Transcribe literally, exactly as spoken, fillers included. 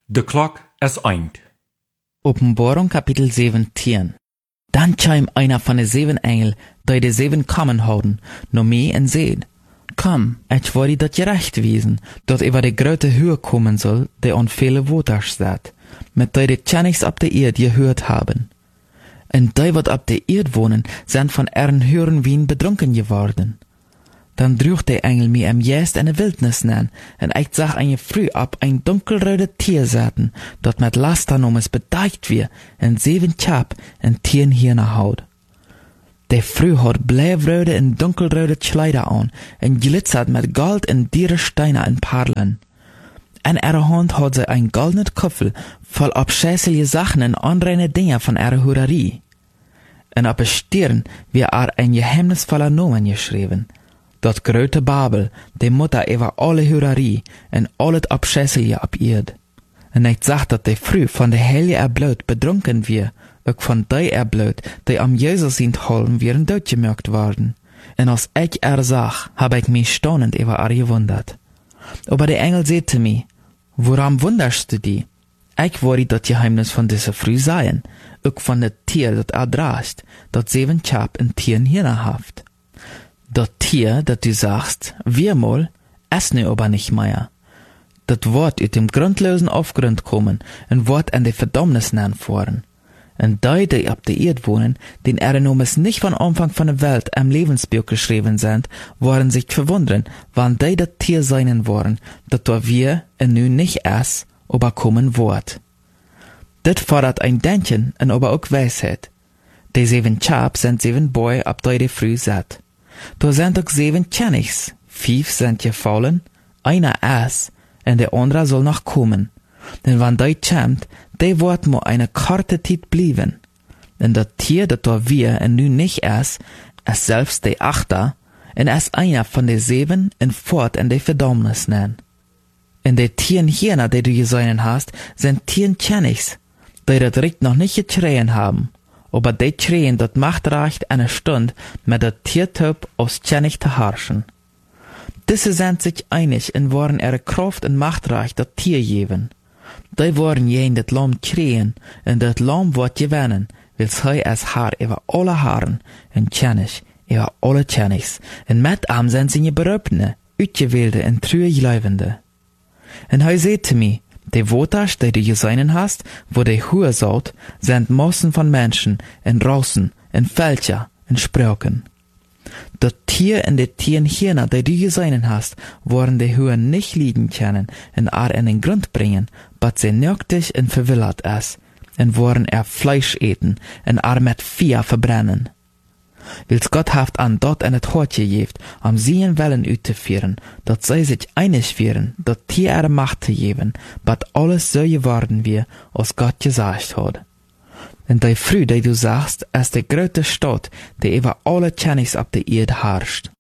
De klok is eind. Openbaring kapitel zeventien. Dan kwam einer van de zeven engel, die de zeven kammen houden, naar mij en zei: Kom, ik wil dat je recht wezen, dat over de grote huur komen zal, die aan vele waters staat, met die de tjenigs op de eerd gehoord hebben. En die wat op de eerd wonen, zijn van eren huren wien bedronken geworden. Dan droeg de engel mij am juist in de wildnis aan, en ik zag een je früh op een donkelrode tier zaten, dat met lasternomens bedeikt weer, en zeven chap en tien hierna houd. De früh had blijvrode en donkelrode kleider aan, en glitzert met gold en diere steinen en parelen. En in haar hand had ze een goldenen koffel, vol abscheußliche Sachen en onreine dingen van haar hoererie. En op de stirn weer er een geheimnisvoller Nomen geschreven, dat grote Babel, de Mutter over alle hurerie en al het abscheußliche op eerd. En ik zag dat de früh van de heilige erbloed bedronken weer, ook van die erbloed, die am Jezus zijn holen weer doodgemerkt worden. En als ik er zag, heb ik mij staunend over er gewundert. Aber de engel zei te mij: Waarom wunderst du die? Ik wil dat geheimnis van deze früh zijn, ook van het tier dat er draagt, dat zeven chap en tien hierna haft. Dat tier, dat du sagst, weermal, is nu aber nicht mehr. Dat wordt uit dem grundlosen Aufgrund kommen en wordt in de verdammnis voeren. En die, die op de eerd wohnen, den Erenomes nicht von Anfang von der Welt am Lebensbuch geschrieben sind, worden sich verwundern, wann die dat Tier seinen worden, dat door wir en nu nicht es, aber kommen wordt. Dit fordert ein Denken en aber auch Weisheit. Die zeven chap sind zeven boy op die de früh zat. Da sind auch zeven tjenigs, vijf sind gefallen, einer es, en de andere soll noch kommen. Denn wann die kommt, die wordt mo eine korte Zeit blieben. Denn dat Tier, dat da wir en nu nicht es, es selbst de achter, en es einer von de zeven en fort in de verdammnis nen. En de tien hierna, die du gesehen hast, sind tien tjenigs, die dat Recht noch nicht geschrien haben. Aber die schreien dat Macht reicht eine Stunde, mit dat Tiertyp aus tjenig zu herrschen. Diese sind sich einig en waren ihre Kraft en Macht reich dat Tier geben. Die worden jen dat Lamm kreen, en dat Lamm wordt gewinnen, wil zij als haar over alle haren, en tjenig over alle tjenigs, en met am zijn ze je beroepene, uitgewählte en true geluivende. En hij zei te mij: De waters, die du gesehen hast, wo de Hure saut, sind Massen von Menschen, en Rausen, en Völker, en Spröken. Dat Tier en de Tieren hierna, die du gesehen hast, worden de Hure nicht liegen können, en er in den Grund bringen, bat sie nöchtig en verwillert es, en worden er Fleisch eten, en er met Vier verbrennen. Wils Gott haft an dort en het Hortje geeft, am sien Wellen uitzuführen, dat zij sich einig wären, dat Tier ihre Macht zu geben, bat alles so geworden wie, als Gott gesagt hat. En die früh, die du sagst, ist die grote Stadt, die über alle Tjenigs auf der Erde herrscht.